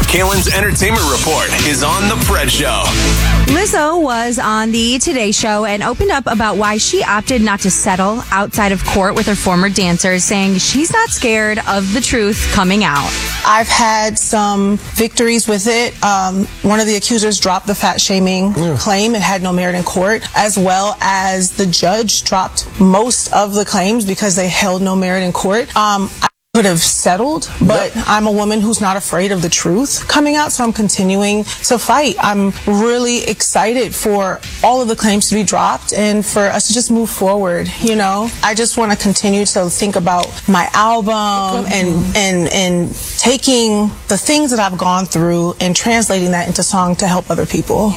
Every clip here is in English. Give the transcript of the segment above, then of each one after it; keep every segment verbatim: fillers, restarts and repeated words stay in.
Kalen's Entertainment Report is on The Fred Show. Lizzo was on the Today Show and opened up about why she opted not to settle outside of court with her former dancers, saying she's not scared of the truth coming out. I've had some victories with it. Um, one of the accusers dropped the fat shaming yeah. claim. It had no merit in court, as well as the judge dropped most of the claims because they held no merit in court. Um, I could have settled, but yep. I'm a woman who's not afraid of the truth coming out, so I'm continuing to fight. I'm really excited for all of the claims to be dropped and for us to just move forward, you know? I just want to continue to think about my album and, and, and taking the things that I've gone through and translating that into song to help other people.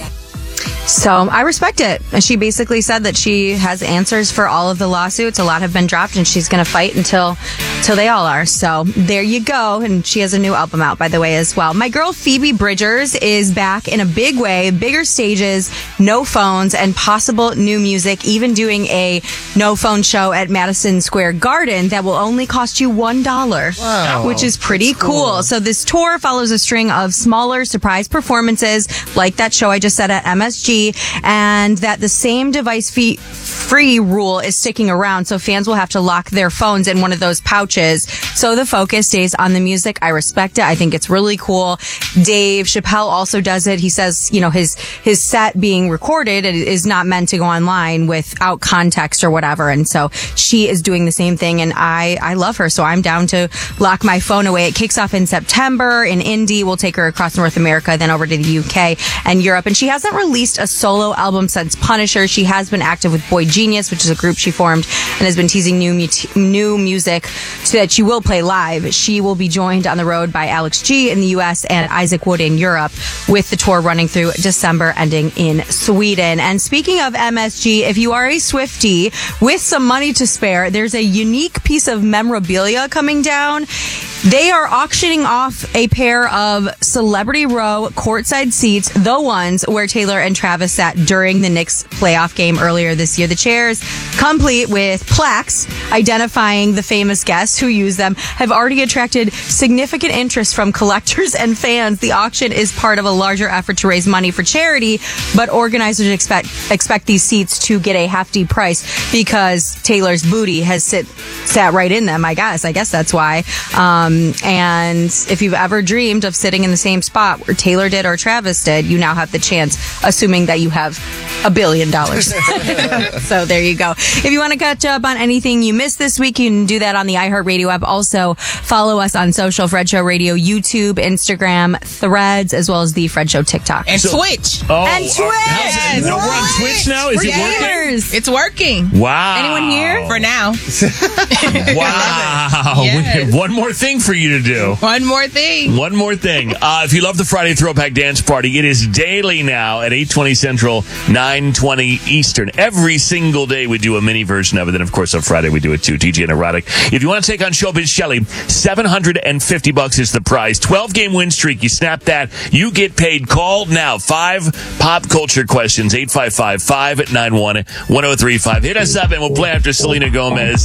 So I respect it. She basically said that she has answers for all of the lawsuits. A lot have been dropped, and she's going to fight until until they all are. So there you go. And she has a new album out, by the way, as well. My girl Phoebe Bridgers is back in a big way. Bigger stages, no phones, and possible new music. Even doing a no phone show at Madison Square Garden that will only cost you one dollar, wow, which is pretty cool. cool. So this tour follows a string of smaller surprise performances, like that show I just said at M S G, and that the same device fee free rule is sticking around, so fans will have to lock their phones in one of those pouches so the focus stays on the music. I respect it. I think it's really cool. Dave Chappelle also does it. He says, you know, his his set being recorded is not meant to go online without context or whatever, and so she is doing the same thing, and I, I love her, so I'm down to lock my phone away. It kicks off in September in Indy. We'll take her across North America, then over to the U K and Europe, and she hasn't released a solo album since Punisher. She has been active with Boy Genius, which is a group she formed, and has been teasing new mu- new music so that she will play live. She will be joined on the road by Alex G in the U S and Isaac Wood in Europe, with the tour running through December, ending in Sweden. And speaking of M S G, if you are a Swiftie with some money to spare, there's a unique piece of memorabilia coming down. They are auctioning off a pair of Celebrity Row courtside seats, the ones where Taylor and Travis sat during the Knicks playoff game earlier this year. The chairs, complete with plaques identifying the famous guests who use them, have already attracted significant interest from collectors and fans. The auction is part of a larger effort to raise money for charity, but organizers expect expect these seats to get a hefty price because Taylor's booty has sit, sat right in them, I guess. I guess that's why. Um, and if you've ever dreamed of sitting in the same spot where Taylor did or Travis did, you now have the chance, assuming that you have a billion dollars. So there you go. If you want to catch up on anything you missed this week, you can do that on the iHeartRadio app. Also, follow us on social, Fred Show Radio, YouTube, Instagram, Threads, as well as the Fred Show TikTok. And so, Twitch. Oh, and Twitch. Uh, no, we're on Twitch now? Is For it working? gamers. It's working. Wow. Anyone here? For now. Wow. Yes. One more thing for you to do. One more thing. One more thing. Uh, if you love the Friday Throwback Dance Party, it is daily now at eight twenty Central, nine twenty Eastern. Every single day we do a mini version of it. Then, of course, on Friday we do it too. T G and Erotic. If you want to take on Showbiz Shelley, seven hundred fifty bucks is the prize. twelve game win streak. You snap that, you get paid. Call now. Five pop culture questions. eight five five, five nine one, one oh three five. Hit us up and we'll play after Selena Gomez.